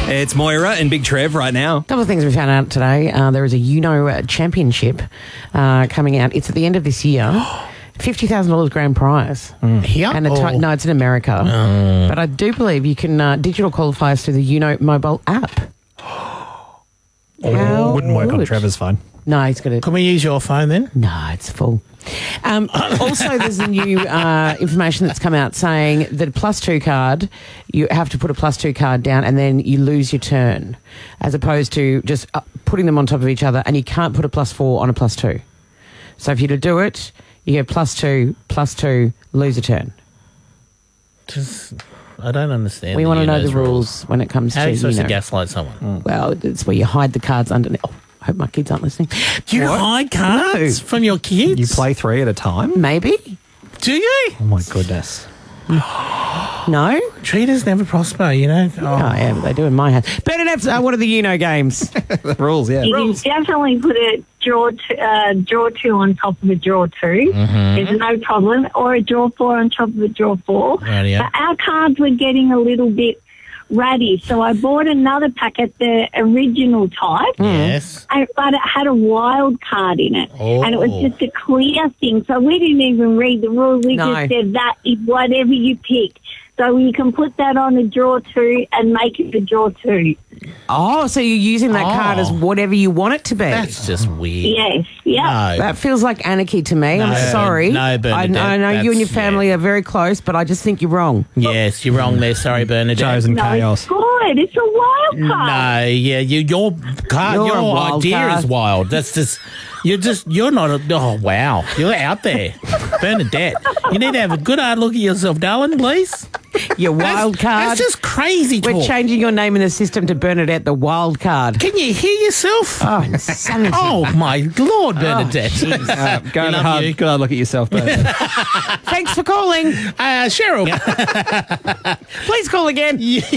It's Moira and Big Trev right now. A couple of things we found out today. There is a championship coming out. It's at the end of this year. $50,000 grand prize. Here? And no, it's in America. But I do believe you can digital qualifiers through the mobile app. Wouldn't work on Trevor's phone. No, he's got it. Can we use your phone then? No, it's full. Also, there's a new information that's come out saying that a +2 card, you have to put a +2 card down and then you lose your turn, as opposed to just putting them on top of each other, and you can't put a +4 on a +2. So if you do it, you go +2, lose a turn. I don't understand. We want to know the rules when it comes How to are you supposed to gaslight someone? Well, it's where you hide the cards underneath. Oh, I hope my kids aren't listening. Do you hide cards from your kids? You play 3 at a time? Maybe. Do you? Oh, my goodness. No? Cheaters never prosper, you know. Oh, yeah, but they do in my house. Bernadette, what are the games? The rules, yeah. You can definitely put a draw 2 on top of a draw 2. There's no problem. Or a draw 4 on top of a draw 4. Right, yeah. But our cards were getting a little bit ratty, so I bought another pack at the original type. Yes. But it had a wild card in it. Oh. And it was just a clear thing. So we didn't even read the rules. We just said that is whatever you pick. So you can put that on a draw 2 and make it a draw 2. Oh, so you're using that card as whatever you want it to be. That's just weird. Yes, yeah. No. That feels like anarchy to me. No, I'm sorry. no, Bernadette, I know you and your family are very close, but I just think you're wrong. Yes, you're wrong there. Sorry, Bernadette. Chosen No, chaos. it's good. It's a wild card. No, yeah, your card, You're your a wild idea card. is wild. That's just, you're not oh, wow. You're out there. Bernadette, you need to have a good hard look at yourself, darling, please. Your wild card. That's just crazy talk. We're changing your name in the system to Bernadette, the wild card. Can you hear yourself? Oh, insanity. Oh, my Lord, Bernadette. Go and have a good hard look at yourself, Bernadette. Thanks for calling. Cheryl. Please call again.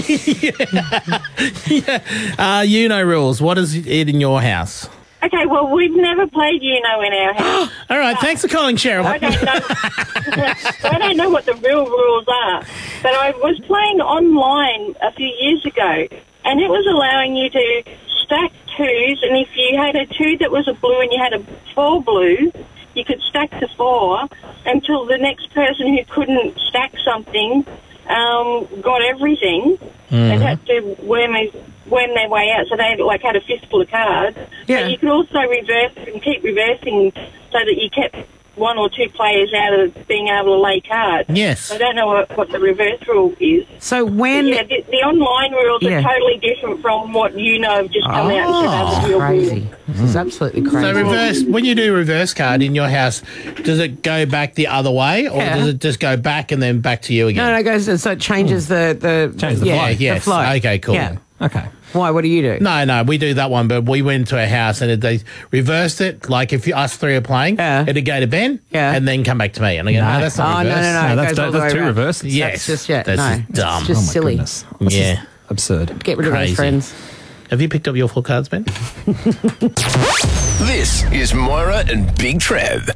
Rules. What is it in your house? Okay, well, we've never played Uno in our house. All right, thanks for calling, Cheryl. I don't know. I don't know what the real rules are, but I was playing online a few years ago, and it was allowing you to stack 2s, and if you had a 2 that was a blue and you had a 4 blue, you could stack the 4 until the next person who couldn't stack something got everything and had to worm their way out. So they had a fistful of cards. Yeah. But you could also reverse and keep reversing so that you kept 1 or 2 players out of being able to lay cards. Yes. I don't know what the reverse rule is. So when... Yeah, the online rules are totally different from what you know have just come out and said are the real crazy. rules. This is absolutely crazy. So when you do reverse card in your house, does it go back the other way, or does it just go back and then back to you again? No, it goes, so it changes the Changes the flow. Yes. the flow. Okay, cool. Yeah. Okay. Why? What do you do? No, we do that one, but we went to a house and they reversed it. Like if us 3 are playing, it'd go to Ben and then come back to me. And I go, no, that's not reverse. No, that's it goes all the way 2 around. reverses. Yes. That's just, That's dumb. It's just silly. Goodness. This is absurd. Get rid of Crazy. those friends. Have you picked up your 4 cards, Ben? This is Moira and Big Trev.